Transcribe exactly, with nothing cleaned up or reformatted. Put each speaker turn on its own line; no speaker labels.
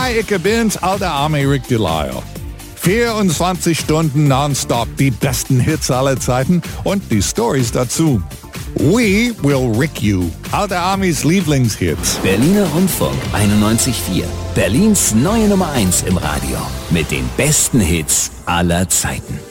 Hi, ich bin's, alter Army Rick Delisle. vierundzwanzig Stunden nonstop, die besten Hits aller Zeiten und die Stories dazu. We will Rick you. Alter Armys Lieblingshits.
Berliner Rundfunk einundneunzig Komma vier. Berlins neue Nummer eins im Radio. Mit den besten Hits aller Zeiten.